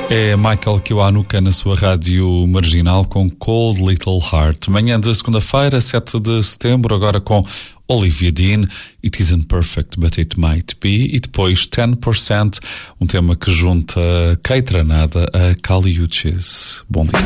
É Michael Kiwanuka na sua rádio marginal com Cold Little Heart. Manhã de segunda-feira, 7 de setembro, agora com Olivia Dean, It Isn't Perfect, But It Might Be. E depois 10%, um tema que junta Kate Ranada a Kali Uchis. Bom dia.